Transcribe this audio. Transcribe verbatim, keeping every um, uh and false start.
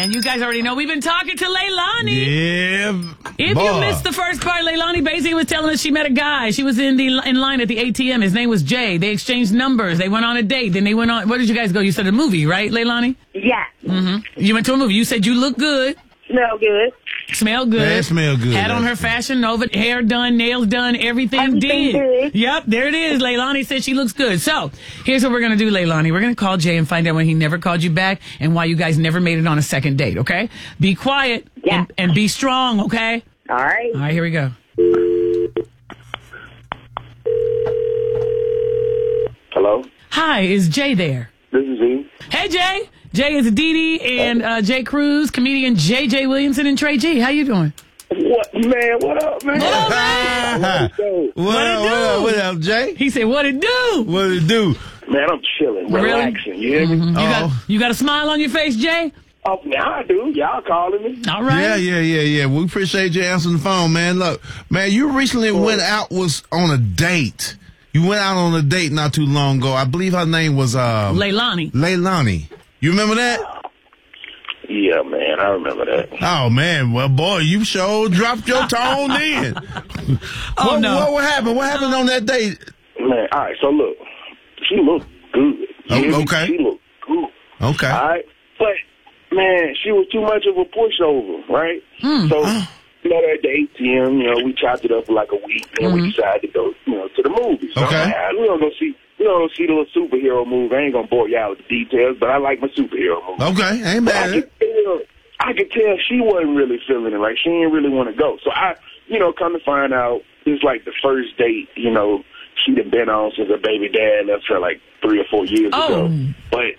And you guys already know we've been talking to Leilani. Yeah. If boy. you missed the first part, Leilani basically was telling us she met a guy. She was in the in line at the A T M. His name was Jay. They exchanged numbers. They went on a date. Then they went on. Where did you guys go? You said a movie, right, Leilani? Yeah. Mm-hmm. You went to a movie. You said you look good. Smell good. Smell good. Yeah, smell good. Had on her Fashion Nova, hair done, nails done, everything, Everything did. good. Yep, there it is. Leilani said she looks good. So, here's what we're going to do, Leilani. We're going to call Jay and find out when he never called you back and why you guys never made it on a second date, okay? Be quiet Yeah. and, and be strong, okay? All right. All right, here we go. Hello? Hi, is Jay there? This is he. Hey, Jay. Jay is Dee Dee and uh, Jay Cruz, comedian J J Williamson and Trey G. How you doing? What, man? What up, man? What up, man? Let's go. What, What it up, do? what up, what up, Jay? He said, what it do? What it do? Man, I'm chilling, Really? relaxing. You hear me? You, got, Oh. you got a smile on your face, Jay? Oh, now I do. Y'all calling me? All right. Yeah, yeah, yeah, yeah. We appreciate you answering the phone, man. Look, man, you recently went out, was on a date. You went out on a date not too long ago. I believe her name was um, Leilani. Leilani. You remember that? Yeah, man, I remember that. Oh, man. Well, boy, you sure dropped your tone then. Oh, what, no. What, what happened? What happened on that date? Man, all right, so look. She looked good. You Oh, hear me? okay. She looked good. Okay. All right? But, man, she was too much of a pushover, right? Mm. So, you know, at the A T M, you know, we chopped it up for like a week, and Mm-hmm. we decided to go, you know, to the movies. So, Okay. man, we don't go see, we don't go see the little superhero movie. I ain't gonna bore y'all with the details, but I like my superhero movie. Okay. Ain't But bad. I could tell, I could tell she wasn't really feeling it. Like, she didn't really want to go. So I, you know, come to find out, it's like the first date, you know, she'd have been on since her baby dad left her like three or four years Oh. ago. But